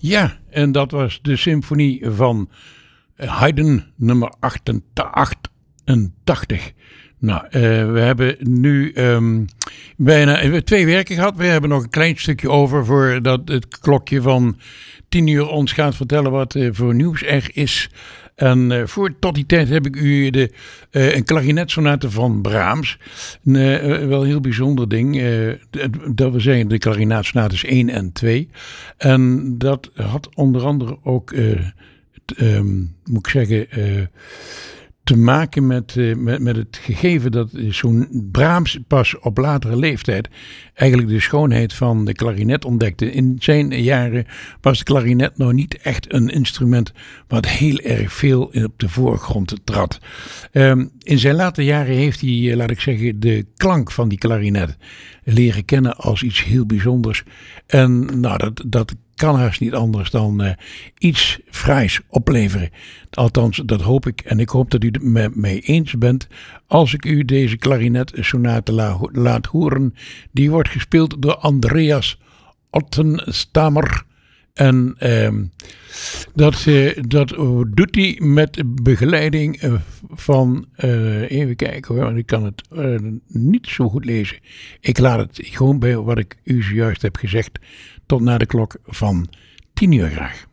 Ja, en dat was de symfonie van Haydn nummer 88. Nou, we hebben nu bijna 2 werken gehad. We hebben nog een klein stukje over voordat het klokje van 10 uur ons gaat vertellen wat voor nieuws er is. En tot die tijd heb ik u een klarinetsonate van Brahms. Wel een heel bijzonder ding. Dat we zeggen, de klarinetsonates 1 en 2. En dat had onder andere ook, moet ik zeggen, te maken met het gegeven dat zo'n Brahms pas op latere leeftijd eigenlijk de schoonheid van de klarinet ontdekte. In zijn jaren was de klarinet nog niet echt een instrument wat heel erg veel op de voorgrond trad. In zijn late jaren heeft hij, laat ik zeggen, de klank van die klarinet leren kennen als iets heel bijzonders. En nou, dat kan haast niet anders dan iets fraais opleveren. Althans, dat hoop ik. En ik hoop dat u het met mij eens bent als ik u deze klarinetsonate laat horen. Die wordt gespeeld door Andreas Ottenstamer. En dat doet hij met begeleiding van, even kijken hoor, want ik kan het niet zo goed lezen. Ik laat het gewoon bij wat ik u zojuist heb gezegd tot na de klok van 10 uur graag.